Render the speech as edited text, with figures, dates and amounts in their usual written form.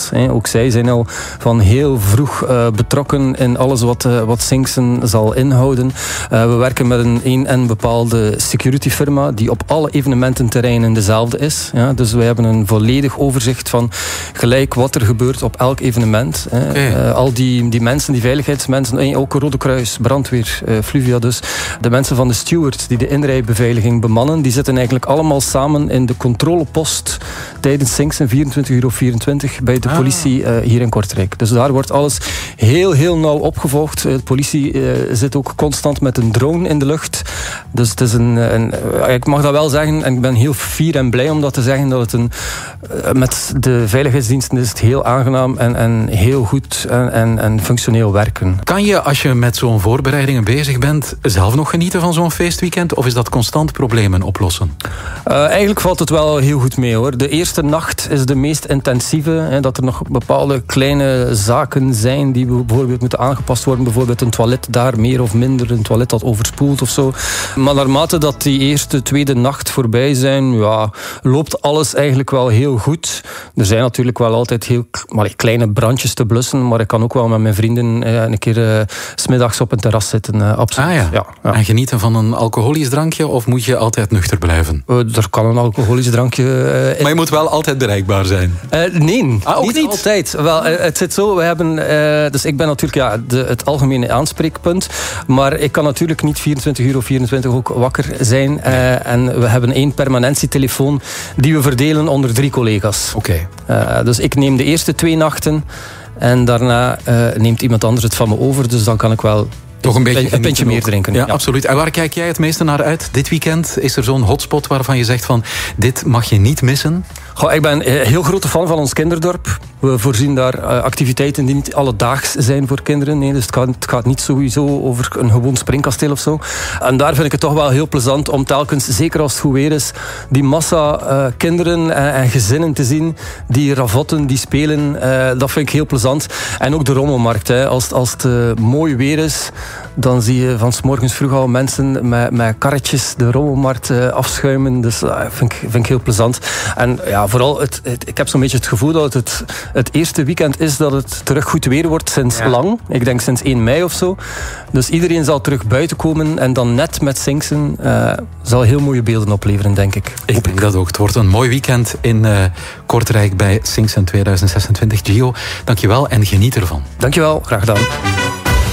Vos. Ook zij zijn al van heel vroeg betrokken in alles wat Sinksen zal inhouden. We werken met een bepaalde security firma die op alle evenemententerreinen dezelfde is. Ja, dus wij hebben een volledig overzicht van gelijk wat er gebeurt op elk evenement. Al die mensen, die veiligheidsmensen, ook Rode Kruis, brandweer, Fluvia dus, de mensen van de stewards die de inrijbeveiliging bemannen, die zitten eigenlijk allemaal samen in de controlepost tijdens Sinksen 24/24 bij de politie hier in Kortrijk. Dus daar wordt alles heel, heel nauw opgevolgd. De politie zit ook constant met een drone in de lucht. Dus het is ik mag dat wel zeggen, en ik ben heel fier en blij om dat te zeggen, dat het met de veiligheidsdiensten is het heel aangenaam en heel goed en functioneel werken. Kan je, als je met zo'n voorbereidingen bezig bent, zelf nog genieten van zo'n feestweekend? Of is dat constant problemen oplossen? Eigenlijk valt het wel heel goed mee, hoor. De eerste nacht is de meest intensieve. Dat er nog bepaalde kleine zaken zijn die bijvoorbeeld moeten aangepast worden. Bijvoorbeeld een toilet daar meer of minder. Een toilet dat overspoelt of zo. Maar naarmate dat die eerste, tweede nacht voorbij zijn, loopt alles eigenlijk wel heel goed. Er zijn natuurlijk wel altijd heel kleine brandjes te blussen. Maar ik kan ook wel met mijn vrienden een keer 's middags op een terras zitten. Absoluut. Ja. En genieten van een alcoholisch drankje of moet je altijd nuchter blijven? Er kan een alcoholisch drankje... Maar je moet wel altijd bereikbaar zijn? Nee, ook niet altijd. Wel, het zit zo, we hebben... dus ik ben natuurlijk het algemene aanspreekpunt. Maar ik kan natuurlijk niet 24/24 ook wakker zijn. En we hebben 1 permanentietelefoon die we verdelen onder 3 collega's. Oké. Dus ik neem de eerste 2 nachten en daarna neemt iemand anders het van me over. Dus dan kan ik wel... Toch een pintje meer drinken. Ja, absoluut. En waar kijk jij het meeste naar uit dit weekend? Is er zo'n hotspot waarvan je zegt van dit mag je niet missen? Ik ben een heel grote fan van ons kinderdorp. We voorzien daar activiteiten die niet alledaags zijn voor kinderen. Nee, dus het gaat niet sowieso over een gewoon springkasteel of zo. En daar vind ik het toch wel heel plezant om telkens, zeker als het goed weer is, die massa kinderen en gezinnen te zien die ravotten, die spelen. Dat vind ik heel plezant. En ook de rommelmarkt. Als het mooi weer is, dan zie je van 's morgens vroeg al mensen met karretjes de rommelmarkt afschuimen. Dus dat vind ik heel plezant. En vooral, ik heb zo'n beetje het gevoel dat het eerste weekend is dat het terug goed weer wordt sinds lang. Ik denk sinds 1 mei of zo. Dus iedereen zal terug buiten komen en dan net met Sinksen zal heel mooie beelden opleveren, denk ik. Ik denk dat ook. Het wordt een mooi weekend in Kortrijk bij Sinksen 2026. Gio, dankjewel en geniet ervan. Dankjewel, graag gedaan.